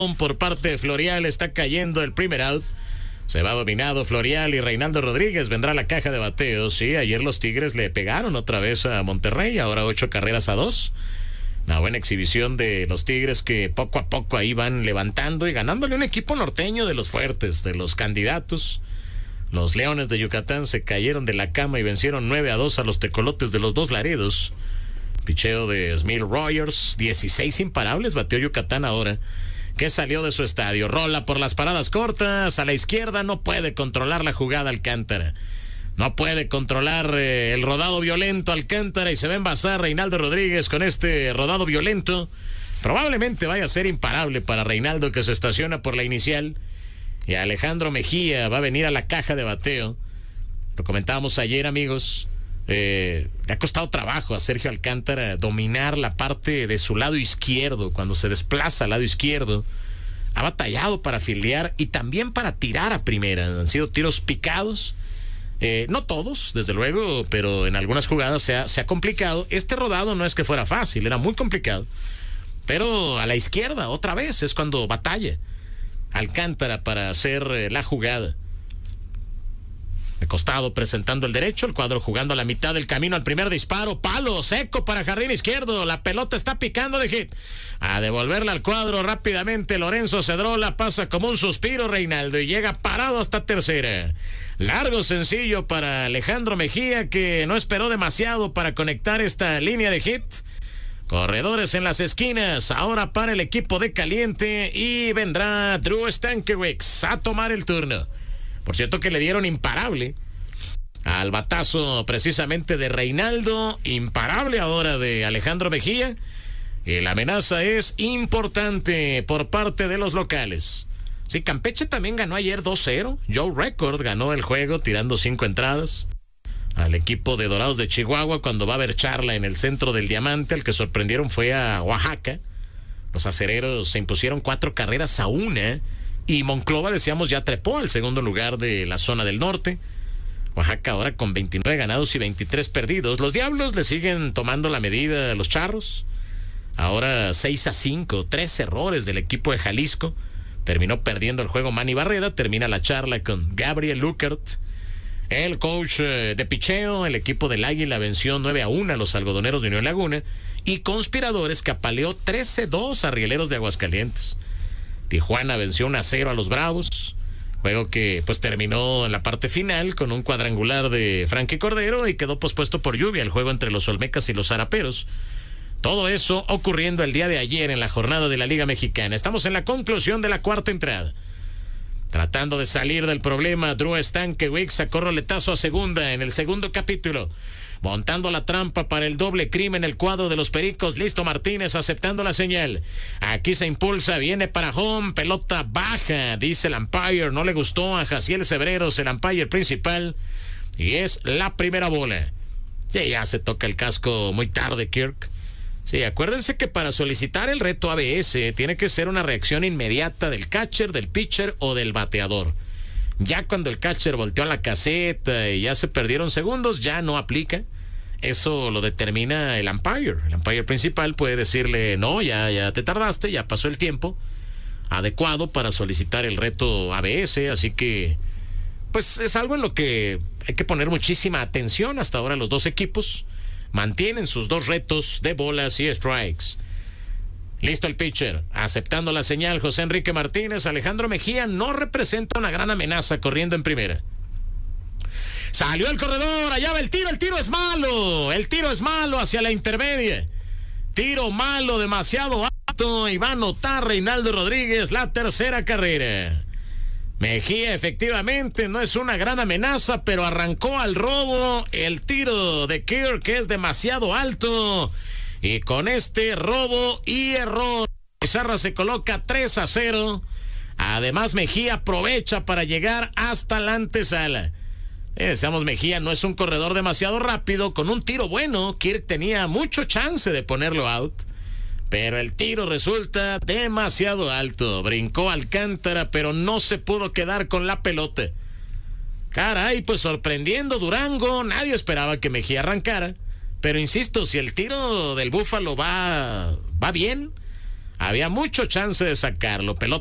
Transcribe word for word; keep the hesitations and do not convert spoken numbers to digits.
por parte de Florial, está cayendo el primer out. Se va dominado Florial y Reinaldo Rodríguez vendrá a la caja de bateo. Sí, ayer los Tigres le pegaron otra vez a Monterrey, ahora ocho carreras a dos. Una buena exhibición de los Tigres que poco a poco ahí van levantando y ganándole un equipo norteño de los fuertes, de los candidatos. Los Leones de Yucatán se cayeron de la cama y vencieron nueve a dos a los Tecolotes de los Dos Laredos. Picheo de Smil Rogers, dieciséis imparables bateó Yucatán ahora, que salió de su estadio. Rola por las paradas cortas, a la izquierda, no puede controlar la jugada Alcántara. No puede controlar eh, el rodado violento Alcántara y se va a envasar Reinaldo Rodríguez con este rodado violento. Probablemente vaya a ser imparable para Reinaldo, que se estaciona por la inicial. Y Alejandro Mejía va a venir a la caja de bateo. Lo comentábamos ayer, amigos. Eh, le ha costado trabajo a Sergio Alcántara dominar la parte de su lado izquierdo. Cuando se desplaza al lado izquierdo, ha batallado para fildear y también para tirar a primera. Han sido tiros picados. Eh, no todos, desde luego, pero en algunas jugadas se ha, se ha complicado. Este rodado no es que fuera fácil, era muy complicado. Pero a la izquierda, otra vez, es cuando batalla Alcántara para hacer eh, la jugada. De costado presentando el derecho, el cuadro jugando a la mitad del camino al primer disparo, palo seco para jardín izquierdo, la pelota está picando de hit. A devolverla al cuadro rápidamente Lorenzo Cedrola, pasa como un suspiro Reinaldo y llega parado hasta tercera. Largo sencillo para Alejandro Mejía, que no esperó demasiado para conectar esta línea de hit. Corredores en las esquinas, ahora para el equipo de caliente y vendrá Drew Stankiewicz a tomar el turno. Por cierto que le dieron imparable al batazo precisamente de Reinaldo, imparable ahora de Alejandro Mejía, y la amenaza es importante por parte de los locales. Sí, Campeche también ganó ayer dos cero, Joe Record ganó el juego tirando cinco entradas al equipo de Dorados de Chihuahua cuando va a haber charla en el centro del Diamante. El que sorprendieron fue a Oaxaca. Los acereros se impusieron cuatro carreras a una. Y Monclova, decíamos, ya trepó al segundo lugar de la zona del norte. Oaxaca ahora con veintinueve ganados y veintitrés perdidos. Los Diablos le siguen tomando la medida a los Charros. Ahora seis a cinco, tres errores del equipo de Jalisco. Terminó perdiendo el juego Manny Barreda. Termina la charla con Gabriel Luckert, el coach de picheo. El equipo del Águila venció nueve a uno a los Algodoneros de Unión Laguna. Y Conspiradores que apaleó trece a dos a Rieleros de Aguascalientes. Tijuana venció uno a cero a los Bravos, juego que pues terminó en la parte final con un cuadrangular de Frankie Cordero y quedó pospuesto por lluvia el juego entre los Olmecas y los Zaraperos. Todo eso ocurriendo el día de ayer en la jornada de la Liga Mexicana. Estamos en la conclusión de la cuarta entrada. Tratando de salir del problema, Drew Stankiewicz sacó roletazo a segunda en el segundo capítulo. Montando la trampa para el doble crimen, el cuadro de los Pericos. Listo Martínez aceptando la señal. Aquí se impulsa, viene para home, pelota baja, dice el umpire. No le gustó a Jaciel Cebreros, el umpire principal. Y es la primera bola. Y ya se toca el casco muy tarde, Kirk. Sí, acuérdense que para solicitar el reto A B S tiene que ser una reacción inmediata del catcher, del pitcher o del bateador. Ya cuando el catcher volteó a la caseta y ya se perdieron segundos, ya no aplica. Eso lo determina el umpire. El umpire principal puede decirle, no, ya, ya te tardaste, ya pasó el tiempo adecuado para solicitar el reto A B S. Así que, pues es algo en lo que hay que poner muchísima atención. Hasta ahora los dos equipos mantienen sus dos retos de bolas y strikes. Listo el pitcher, aceptando la señal José Enrique Martínez. Alejandro Mejía no representa una gran amenaza corriendo en primera. Salió el corredor, allá va el tiro, el tiro es malo, el tiro es malo hacia la intermedia. Tiro malo, demasiado alto, y va a anotar Reinaldo Rodríguez la tercera carrera. Mejía efectivamente no es una gran amenaza, pero arrancó al robo. El tiro de Kirk es demasiado alto. Y con este robo y error, Pizarra se coloca tres a cero. Además, Mejía aprovecha para llegar hasta la antesala. Eh, decíamos, Mejía no es un corredor demasiado rápido. Con un tiro bueno, Kirk tenía mucho chance de ponerlo out. Pero el tiro resulta demasiado alto. Brincó Alcántara, pero no se pudo quedar con la pelota. Caray, pues sorprendiendo Durango. Nadie esperaba que Mejía arrancara. Pero insisto, si el tiro del Búfalo va, va bien, había mucho chance de sacarlo. Pelota